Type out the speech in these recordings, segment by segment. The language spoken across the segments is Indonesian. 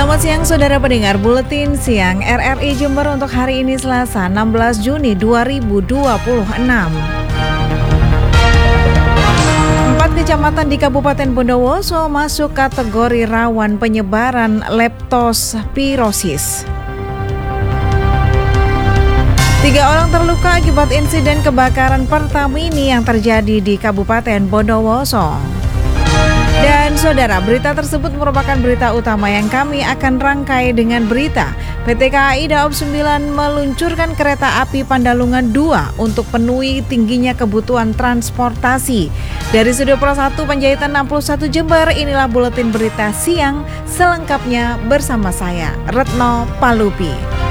Selamat siang saudara pendengar Buletin Siang RRI Jember untuk hari ini Selasa 16 Juni 2026. 4 kecamatan di Kabupaten Bondowoso masuk kategori rawan penyebaran leptospirosis. 3 orang terluka akibat insiden kebakaran Pertamini yang terjadi di Kabupaten Bondowoso. Dan saudara, berita tersebut merupakan berita utama yang kami akan rangkai dengan berita PT KAI Daob 9 meluncurkan kereta api Pandalungan 2 untuk penuhi tingginya kebutuhan transportasi. Dari Studio Pro 1 Panjaitan 61 Jember, inilah Buletin Berita Siang selengkapnya bersama saya, Retno Palupi.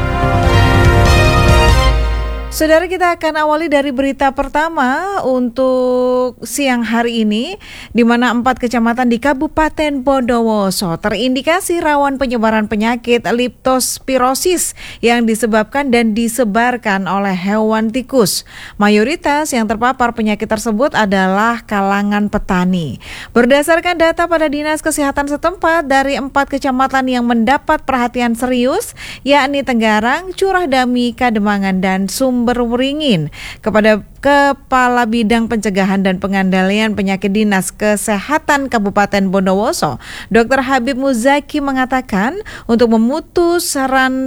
Saudara, kita akan awali dari berita pertama untuk siang hari ini, di mana 4 kecamatan di Kabupaten Bondowoso terindikasi rawan penyebaran penyakit leptospirosis yang disebabkan dan disebarkan oleh hewan tikus. Mayoritas yang terpapar penyakit tersebut adalah kalangan petani. Berdasarkan data pada Dinas Kesehatan setempat, dari 4 kecamatan yang mendapat perhatian serius, yakni Tenggarang, Curah Dami, Kademangan, dan Sumberwringin. Kepada Kepala Bidang Pencegahan dan Pengendalian Penyakit Dinas Kesehatan Kabupaten Bondowoso, Dr. Habib Muzaki mengatakan untuk memutus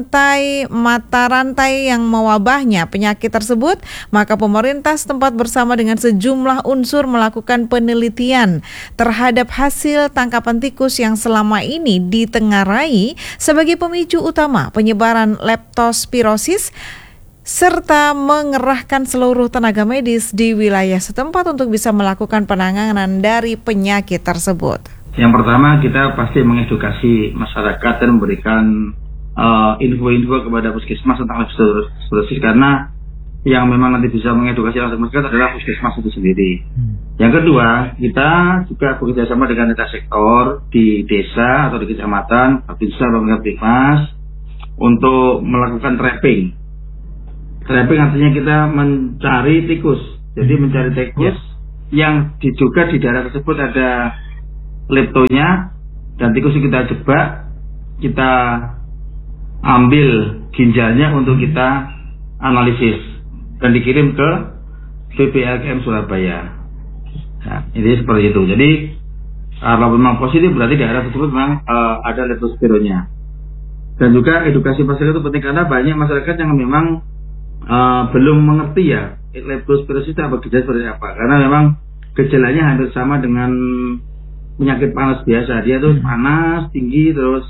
mata rantai yang mewabahnya penyakit tersebut, maka pemerintah setempat bersama dengan sejumlah unsur melakukan penelitian terhadap hasil tangkapan tikus yang selama ini ditengarai sebagai pemicu utama penyebaran leptospirosis, serta mengerahkan seluruh tenaga medis di wilayah setempat untuk bisa melakukan penanganan dari penyakit tersebut. Yang pertama, kita pasti mengedukasi masyarakat dan memberikan info-info kepada puskesmas tentang leptospirosis, karena yang memang nanti bisa mengedukasi langsung masyarakat adalah puskesmas itu sendiri. Yang kedua, kita juga bekerjasama dengan lintas sektor di desa atau di kecamatan, bisa Bangka untuk melakukan trapping. Trapping artinya kita mencari tikus. Jadi mencari tikus yang diduga di daerah tersebut ada leptonya, dan tikus yang kita jebak, kita ambil ginjalnya untuk kita analisis dan dikirim ke VPLKM Surabaya. Nah, ini seperti itu. Jadi kalau memang positif berarti daerah tersebut memang ada leptospironya. Dan juga edukasi masyarakat itu penting, karena banyak masyarakat yang memang belum mengerti ya leptospirosis itu apa, gejala seperti apa, karena memang gejalanya hampir sama dengan penyakit panas biasa. Dia tuh panas tinggi, terus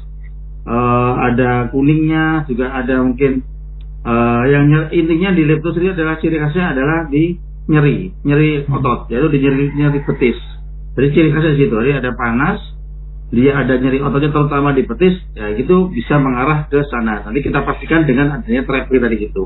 ada kuningnya, juga ada mungkin yang intinya di leptospirosis adalah ciri khasnya adalah di nyeri otot, yaitu di nyeri betis. Jadi ciri khasnya di situ, jadi ada panas, dia ada nyeri ototnya terutama di betis, ya gitu bisa mengarah ke sana. Nanti kita pastikan dengan adanya terapi tadi gitu.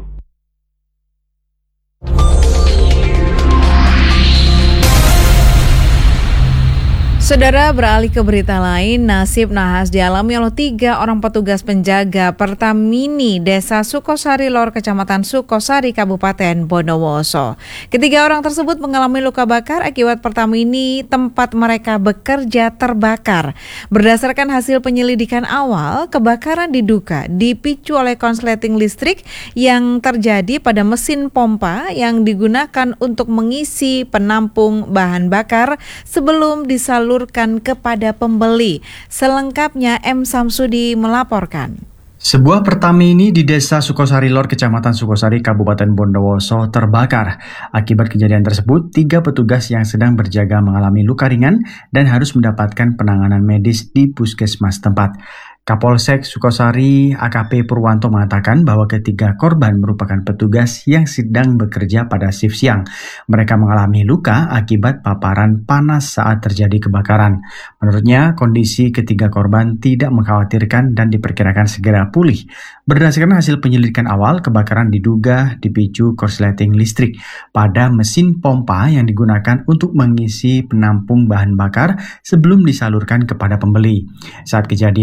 Saudara, beralih ke berita lain, nasib nahas dialami oleh 3 orang petugas penjaga Pertamini Desa Sukosari Lor, Kecamatan Sukosari, Kabupaten Bondowoso. Ketiga orang tersebut mengalami luka bakar akibat Pertamini tempat mereka bekerja terbakar. Berdasarkan hasil penyelidikan awal, kebakaran diduga dipicu oleh konsleting listrik yang terjadi pada mesin pompa yang digunakan untuk mengisi penampung bahan bakar sebelum disalurkan kepada pembeli. Selengkapnya M. Samsudi melaporkan. Sebuah Pertamini di Desa Sukosari Lor, Kecamatan Sukosari, Kabupaten Bondowoso terbakar. Akibat kejadian tersebut, 3 petugas yang sedang berjaga mengalami luka ringan dan harus mendapatkan penanganan medis di puskesmas tempat. Kapolsek Sukosari AKP Purwanto mengatakan bahwa ketiga korban merupakan petugas yang sedang bekerja pada shift siang. Mereka mengalami luka akibat paparan panas saat terjadi kebakaran. Menurutnya, kondisi ketiga korban tidak mengkhawatirkan dan diperkirakan segera pulih. Berdasarkan hasil penyelidikan awal, kebakaran diduga dipicu korsleting listrik pada mesin pompa yang digunakan untuk mengisi penampung bahan bakar sebelum disalurkan kepada pembeli. Saat kejadian, di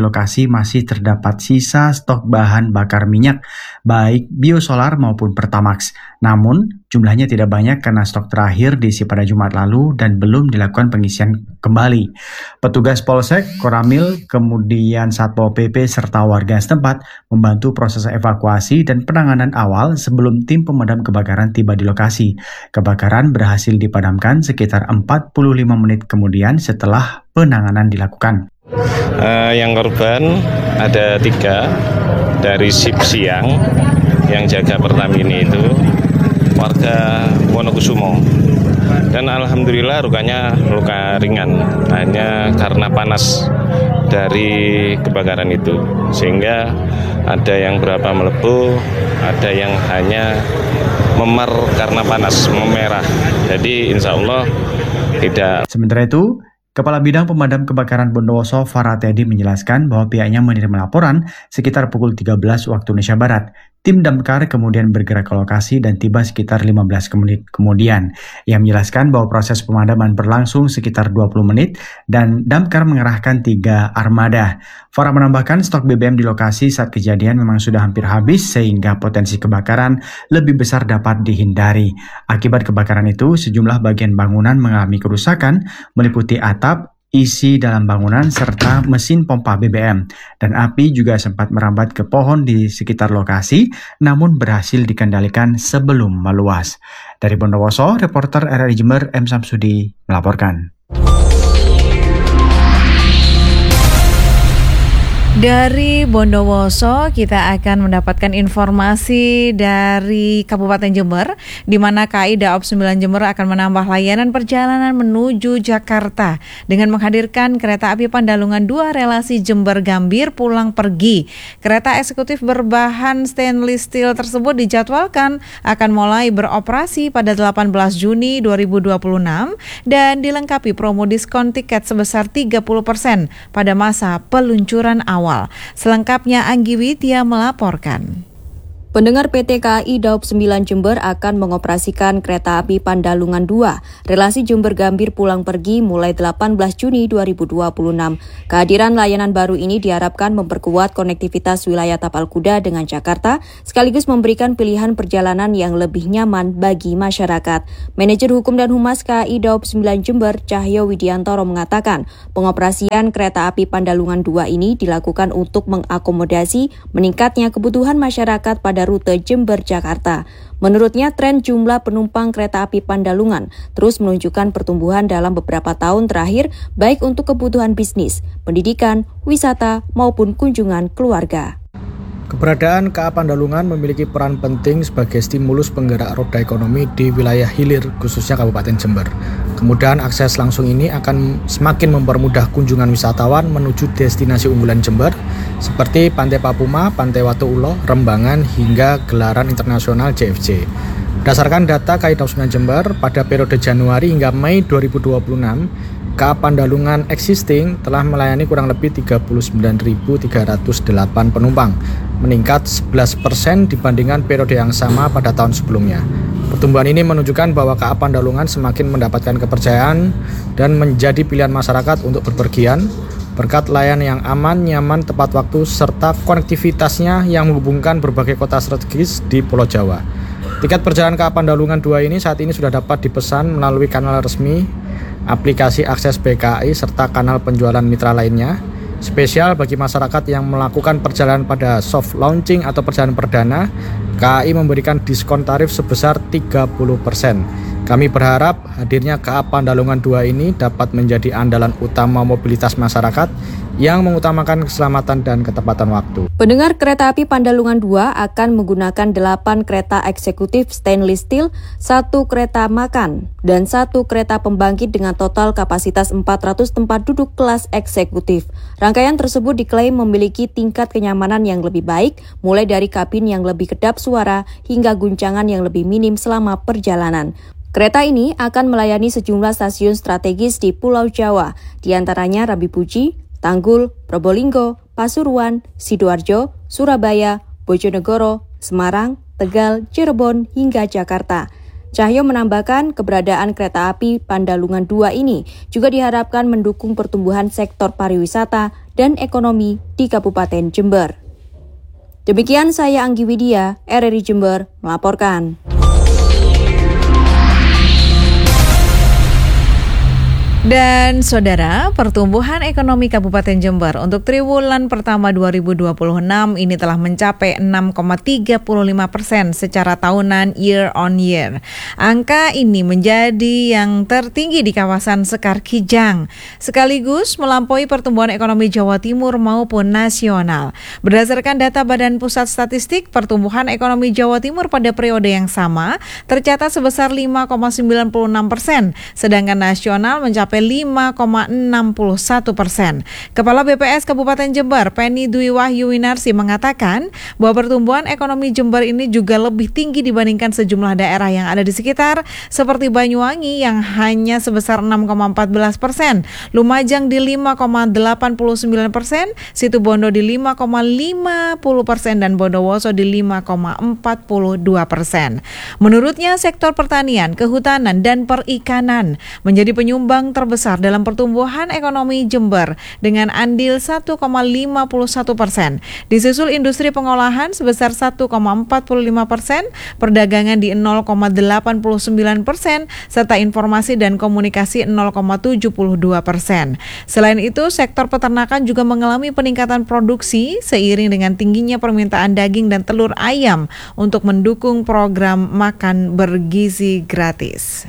lokasi masih terdapat sisa stok bahan bakar minyak, baik biosolar maupun Pertamax. Namun, jumlahnya tidak banyak karena stok terakhir diisi pada Jumat lalu dan belum dilakukan pengisian kembali. Petugas Polsek, Koramil, kemudian Satpol PP, serta warga setempat membantu proses evakuasi dan penanganan awal sebelum tim pemadam kebakaran tiba di lokasi. Kebakaran berhasil dipadamkan sekitar 45 menit kemudian setelah penanganan dilakukan. Yang korban ada 3 dari shift siang yang jaga Pertamina itu warga Wonokusumo, dan alhamdulillah luka ringan hanya karena panas dari kebakaran itu, sehingga ada yang berapa melepuh, ada yang hanya memar karena panas, memerah. Jadi insya Allah tidak. Sementara itu, Kepala Bidang Pemadam Kebakaran Bondowoso Farah Teddy menjelaskan bahwa pihaknya menerima laporan sekitar pukul 13 waktu Indonesia Barat. Tim damkar kemudian bergerak ke lokasi dan tiba sekitar 15 menit kemudian. Ia menjelaskan bahwa proses pemadaman berlangsung sekitar 20 menit dan damkar mengerahkan 3 armada. Farah menambahkan stok BBM di lokasi saat kejadian memang sudah hampir habis sehingga potensi kebakaran lebih besar dapat dihindari. Akibat kebakaran itu, sejumlah bagian bangunan mengalami kerusakan meliputi atap, isi dalam bangunan, serta mesin pompa BBM. Dan api juga sempat merambat ke pohon di sekitar lokasi, namun berhasil dikendalikan sebelum meluas. Dari Bondowoso, reporter RRI Jember M. Samsudi melaporkan. Dari Bondowoso kita akan mendapatkan informasi dari Kabupaten Jember, di mana KAI Daob 9 Jember akan menambah layanan perjalanan menuju Jakarta dengan menghadirkan kereta api Pandalungan 2 relasi Jember Gambir pulang pergi. Kereta eksekutif berbahan stainless steel tersebut dijadwalkan akan mulai beroperasi pada 18 Juni 2026 dan dilengkapi promo diskon tiket sebesar 30% pada masa peluncuran awal. Selengkapnya Anggi Widya melaporkan. Pendengar, PT KAI Daob 9 Jember akan mengoperasikan kereta api Pandalungan 2, relasi Jember Gambir pulang pergi mulai 18 Juni 2026. Kehadiran layanan baru ini diharapkan memperkuat konektivitas wilayah Tapal Kuda dengan Jakarta, sekaligus memberikan pilihan perjalanan yang lebih nyaman bagi masyarakat. Manajer Hukum dan Humas KAI Daob 9 Jember, Cahyo Widiantoro mengatakan, pengoperasian kereta api Pandalungan 2 ini dilakukan untuk mengakomodasi meningkatnya kebutuhan masyarakat pada rute Jember-Jakarta. Menurutnya, tren jumlah penumpang kereta api Pandalungan terus menunjukkan pertumbuhan dalam beberapa tahun terakhir, baik untuk kebutuhan bisnis, pendidikan, wisata, maupun kunjungan keluarga. Keberadaan KA Pandalungan memiliki peran penting sebagai stimulus penggerak roda ekonomi di wilayah hilir, khususnya Kabupaten Jember. Kemudahan akses langsung ini akan semakin mempermudah kunjungan wisatawan menuju destinasi unggulan Jember, seperti Pantai Papuma, Pantai Watu Ulo, Rembangan, hingga gelaran internasional JFC. Berdasarkan data KAI Daob 9 Jember, pada periode Januari hingga Mei 2026, KA Pandalungan existing telah melayani kurang lebih 39.308 penumpang, meningkat 11% dibandingkan periode yang sama pada tahun sebelumnya. Pertumbuhan ini menunjukkan bahwa KA Pandalungan semakin mendapatkan kepercayaan dan menjadi pilihan masyarakat untuk berpergian, berkat layanan yang aman, nyaman, tepat waktu, serta konektivitasnya yang menghubungkan berbagai kota strategis di Pulau Jawa. Tiket perjalanan KA Pandalungan 2 ini saat ini sudah dapat dipesan melalui kanal resmi, aplikasi akses BKI, serta kanal penjualan mitra lainnya. Spesial bagi masyarakat yang melakukan perjalanan pada soft launching atau perjalanan perdana, KAI memberikan diskon tarif sebesar 30%. Kami berharap hadirnya KA Pandalungan 2 ini dapat menjadi andalan utama mobilitas masyarakat yang mengutamakan keselamatan dan ketepatan waktu. Pendengar, kereta api Pandalungan 2 akan menggunakan 8 kereta eksekutif stainless steel, 1 kereta makan, dan 1 kereta pembangkit dengan total kapasitas 400 tempat duduk kelas eksekutif. Rangkaian tersebut diklaim memiliki tingkat kenyamanan yang lebih baik, mulai dari kabin yang lebih kedap suara hingga guncangan yang lebih minim selama perjalanan. Kereta ini akan melayani sejumlah stasiun strategis di Pulau Jawa, di antaranya Rabipuji, Tanggul, Probolinggo, Pasuruan, Sidoarjo, Surabaya, Bojonegoro, Semarang, Tegal, Cirebon, hingga Jakarta. Cahyo menambahkan keberadaan kereta api Pandalungan 2 ini juga diharapkan mendukung pertumbuhan sektor pariwisata dan ekonomi di Kabupaten Jember. Demikian saya Anggi Widya, RRI Jember, melaporkan. Dan saudara, pertumbuhan ekonomi Kabupaten Jember untuk triwulan pertama 2026 ini telah mencapai 6,35% secara tahunan year on year. Angka ini menjadi yang tertinggi di kawasan Sekar Kijang, sekaligus melampaui pertumbuhan ekonomi Jawa Timur maupun nasional. Berdasarkan data Badan Pusat Statistik, pertumbuhan ekonomi Jawa Timur pada periode yang sama tercatat sebesar 5,96%, sedangkan nasional mencapai 5,61%. Kepala BPS Kabupaten Jember, Penny Dwi Wahyu Winarsi mengatakan bahwa pertumbuhan ekonomi Jember ini juga lebih tinggi dibandingkan sejumlah daerah yang ada di sekitar, seperti Banyuwangi yang hanya sebesar 6,14%, Lumajang di 5,89%, Situbondo di 5,50% dan Bondowoso di 5,42%. Menurutnya, sektor pertanian, kehutanan, dan perikanan menjadi penyumbang terbesar dalam pertumbuhan ekonomi Jember dengan andil 1,51%. Disusul industri pengolahan sebesar 1,45%, perdagangan di 0,89%, serta informasi dan komunikasi 0,72%. Selain itu, sektor peternakan juga mengalami peningkatan produksi seiring dengan tingginya permintaan daging dan telur ayam untuk mendukung program makan bergizi gratis.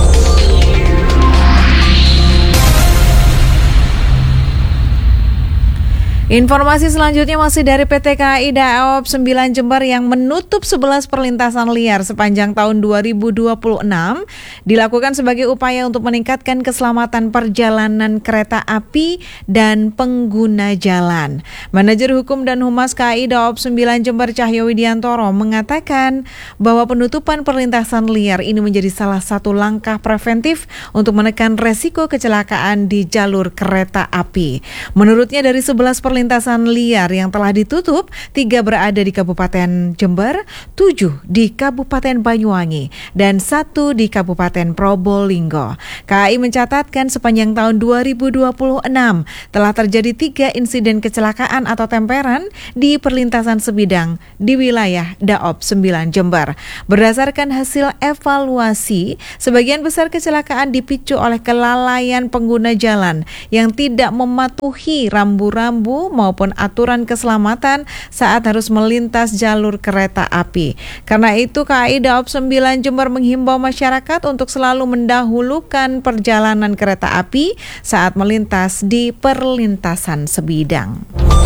Informasi selanjutnya masih dari PT KAI Daop 9 Jember yang menutup 11 perlintasan liar sepanjang tahun 2026 dilakukan sebagai upaya untuk meningkatkan keselamatan perjalanan kereta api dan pengguna jalan. Manajer Hukum dan Humas KAI Daop 9 Jember Cahyo Widiantoro mengatakan bahwa penutupan perlintasan liar ini menjadi salah satu langkah preventif untuk menekan resiko kecelakaan di jalur kereta api. Menurutnya dari 11 perlintasan liar yang telah ditutup, 3 berada di Kabupaten Jember, 7 di Kabupaten Banyuwangi, dan 1 di Kabupaten Probolinggo. KAI mencatatkan sepanjang tahun 2026 telah terjadi 3 insiden kecelakaan atau temperan di perlintasan sebidang di wilayah Daop 9 Jember. Berdasarkan hasil evaluasi, sebagian besar kecelakaan dipicu oleh kelalaian pengguna jalan yang tidak mematuhi rambu-rambu maupun aturan keselamatan saat harus melintas jalur kereta api. Karena itu, KAI Daop 9 Jember menghimbau masyarakat untuk selalu mendahulukan perjalanan kereta api saat melintas di perlintasan sebidang.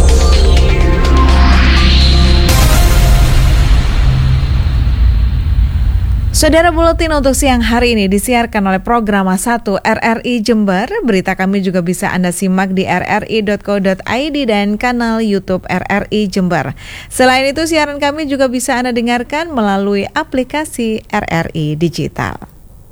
Saudara, buletin untuk siang hari ini disiarkan oleh Programa 1 RRI Jember. Berita kami juga bisa Anda simak di rri.co.id dan kanal YouTube RRI Jember. Selain itu, siaran kami juga bisa Anda dengarkan melalui aplikasi RRI Digital.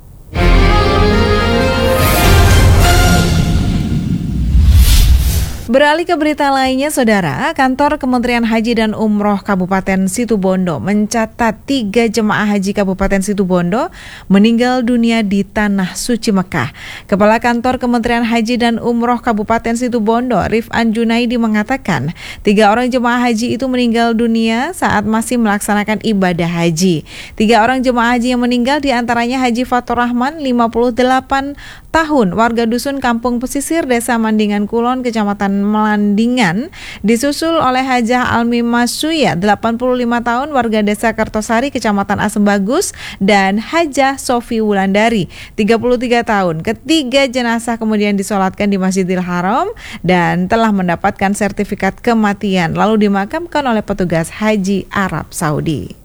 Beralih ke berita lainnya, Saudara, Kantor Kementerian Haji dan Umroh Kabupaten Situbondo mencatat 3 jemaah haji Kabupaten Situbondo meninggal dunia di Tanah Suci Mekah. Kepala Kantor Kementerian Haji dan Umroh Kabupaten Situbondo, Rifan Junaidi, mengatakan 3 orang jemaah haji itu meninggal dunia saat masih melaksanakan ibadah haji. 3 orang jemaah haji yang meninggal diantaranya Haji Fatur Rahman, 58 tahun, warga dusun Kampung Pesisir, Desa Mandingan Kulon, Kecamatan Melandingan, disusul oleh Hajah Almi Masuya, 85 tahun, warga Desa Kertosari, Kecamatan Asem Bagus, dan Hajah Sofi Wulandari, 33 tahun. Ketiga jenazah kemudian disolatkan di Masjidil Haram dan telah mendapatkan sertifikat kematian, lalu dimakamkan oleh petugas haji Arab Saudi.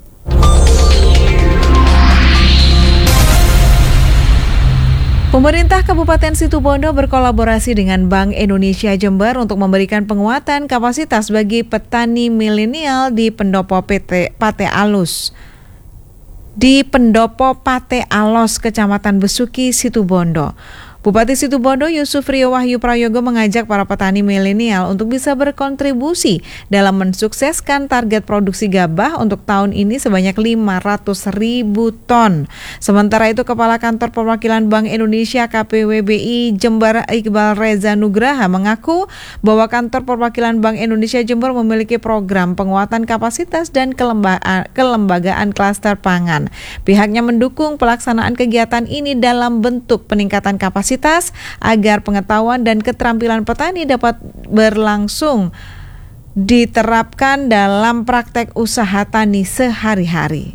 Pemerintah Kabupaten Situbondo berkolaborasi dengan Bank Indonesia Jember untuk memberikan penguatan kapasitas bagi petani milenial di Pendopo Pate Alus. Di Pendopo Pate Alos, Kecamatan Besuki, Situbondo. Bupati Situbondo Yusuf Rio Wahyu Prayogo mengajak para petani milenial untuk bisa berkontribusi dalam mensukseskan target produksi gabah untuk tahun ini sebanyak 500.000 ton. Sementara itu, Kepala Kantor Perwakilan Bank Indonesia KPWBI Jember Iqbal Reza Nugraha mengaku bahwa Kantor Perwakilan Bank Indonesia Jember memiliki program penguatan kapasitas dan kelembagaan klaster pangan. Pihaknya mendukung pelaksanaan kegiatan ini dalam bentuk peningkatan kapasitas agar pengetahuan dan keterampilan petani dapat berlangsung diterapkan dalam praktek usaha tani sehari-hari.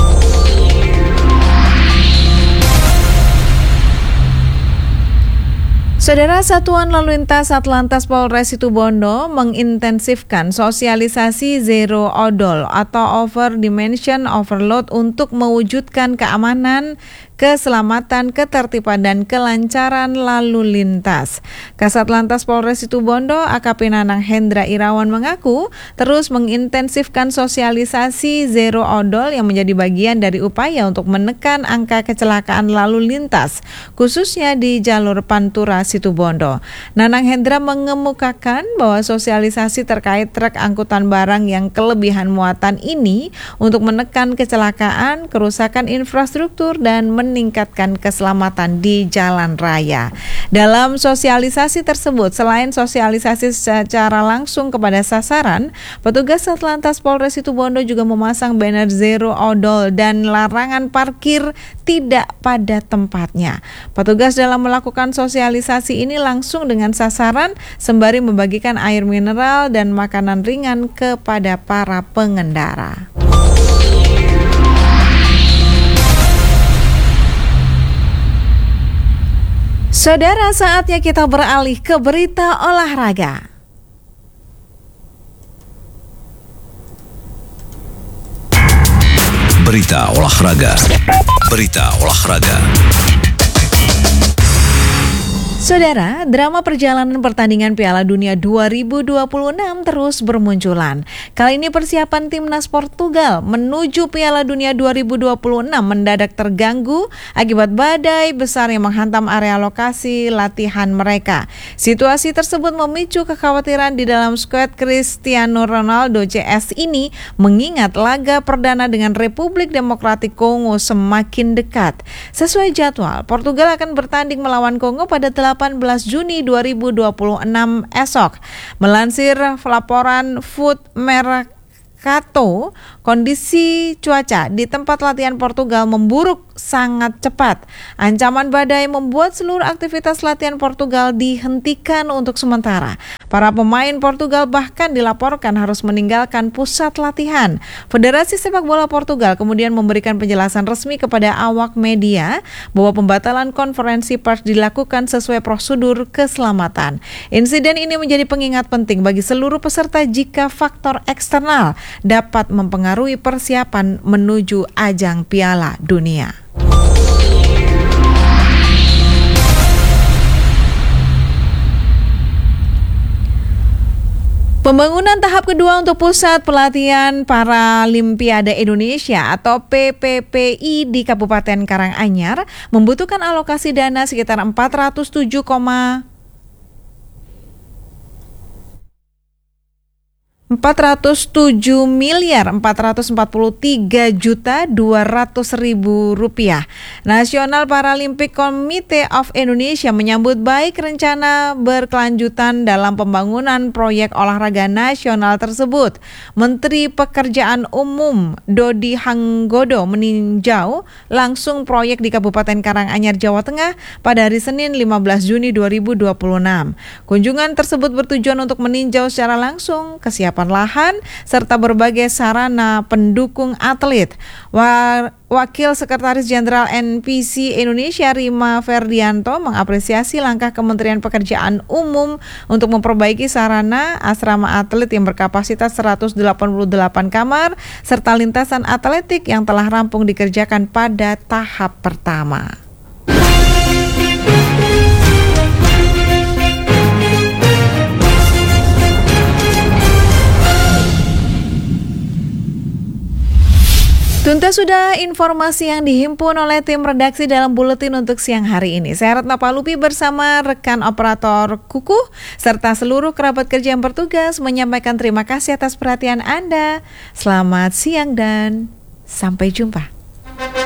Saudara, Satuan Lalu Lintas Satlantas Polres Situbondo mengintensifkan sosialisasi zero odol atau over dimension overload untuk mewujudkan keamanan, keselamatan, ketertiban, dan kelancaran lalu lintas. Kasat Lantas Polres Situbondo AKP Nanang Hendra Irawan mengaku terus mengintensifkan sosialisasi zero odol yang menjadi bagian dari upaya untuk menekan angka kecelakaan lalu lintas, khususnya di jalur Pantura Situbondo. Nanang Hendra mengemukakan bahwa sosialisasi terkait truk angkutan barang yang kelebihan muatan ini untuk menekan kecelakaan, kerusakan infrastruktur, dan meningkatkan keselamatan di jalan raya. Dalam sosialisasi tersebut, selain sosialisasi secara langsung kepada sasaran, petugas Satlantas Polres Situbondo juga memasang banner zero odol dan larangan parkir tidak pada tempatnya. Petugas dalam melakukan sosialisasi ini langsung dengan sasaran sembari membagikan air mineral dan makanan ringan kepada para pengendara. Saudara, saatnya kita beralih ke berita olahraga. Berita olahraga. Berita olahraga. Saudara, drama perjalanan pertandingan Piala Dunia 2026 terus bermunculan. Kali ini persiapan timnas Portugal menuju Piala Dunia 2026 mendadak terganggu akibat badai besar yang menghantam area lokasi latihan mereka. Situasi tersebut memicu kekhawatiran di dalam skuad Cristiano Ronaldo CS ini, mengingat laga perdana dengan Republik Demokratik Kongo semakin dekat. Sesuai jadwal, Portugal akan bertanding melawan Kongo pada 18 Juni 2026 esok. Melansir laporan Food Mercato, kondisi cuaca di tempat latihan Portugal memburuk sangat cepat. Ancaman badai membuat seluruh aktivitas latihan Portugal dihentikan untuk sementara. Para pemain Portugal bahkan dilaporkan harus meninggalkan pusat latihan. Federasi Sepak Bola Portugal kemudian memberikan penjelasan resmi kepada awak media bahwa pembatalan konferensi pers dilakukan sesuai prosedur keselamatan. Insiden ini menjadi pengingat penting bagi seluruh peserta jika faktor eksternal dapat mempengaruhi persiapan menuju ajang Piala Dunia. Pembangunan tahap kedua untuk Pusat Pelatihan Paralimpiade Indonesia atau PPPI di Kabupaten Karanganyar membutuhkan alokasi dana sekitar 407.443.200.000 rupiah. National Paralympic Committee of Indonesia menyambut baik rencana berkelanjutan dalam pembangunan proyek olahraga nasional tersebut. Menteri Pekerjaan Umum Dodi Hanggodo meninjau langsung proyek di Kabupaten Karanganyar, Jawa Tengah pada hari Senin 15 Juni 2026. Kunjungan tersebut bertujuan untuk meninjau secara langsung kesiapan lahan, serta berbagai sarana pendukung atlet. Wakil Sekretaris Jenderal NPC Indonesia Rima Ferdianto mengapresiasi langkah Kementerian Pekerjaan Umum untuk memperbaiki sarana asrama atlet yang berkapasitas 188 kamar, serta lintasan atletik yang telah rampung dikerjakan pada tahap pertama. Tuntas sudah informasi yang dihimpun oleh tim redaksi dalam buletin untuk siang hari ini. Saya Ratna Palupi bersama rekan operator Kukuh serta seluruh kerabat kerja yang bertugas menyampaikan terima kasih atas perhatian Anda. Selamat siang dan sampai jumpa.